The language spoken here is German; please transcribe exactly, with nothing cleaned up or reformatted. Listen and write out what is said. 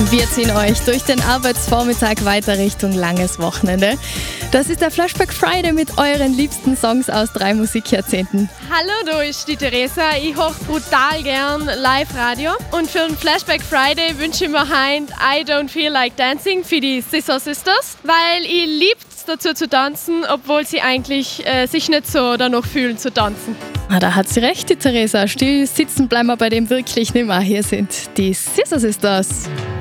Wir ziehen euch durch den Arbeitsvormittag weiter Richtung langes Wochenende. Das ist der Flashback Friday mit euren liebsten Songs aus drei Musikjahrzehnten. Hallo, da ist die Theresa. Ich höre brutal gern Live-Radio. Und für den Flashback Friday wünsche ich mir heute I Don't Feel Like Dancing für die Scissor Sisters, weil ich liebe es dazu zu tanzen, obwohl sie eigentlich äh, sich nicht so danach fühlen zu tanzen. Ah, da hat sie recht, die Theresa. Still sitzen bleiben wir bei dem wirklich nimmer. Hier sind die Scissor Sisters.